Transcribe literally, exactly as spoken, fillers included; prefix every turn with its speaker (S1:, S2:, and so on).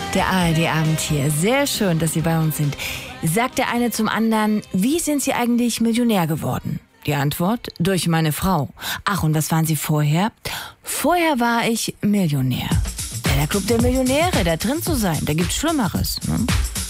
S1: Der A R D-Abend hier. Sehr schön, dass Sie bei uns sind. Sagt der eine zum anderen, wie sind Sie eigentlich Millionär geworden? Die Antwort, durch meine Frau. Ach, und was waren Sie vorher? Vorher war ich Millionär. Ja, der Club der Millionäre, da drin zu sein, da gibt's Schlimmeres. Ne?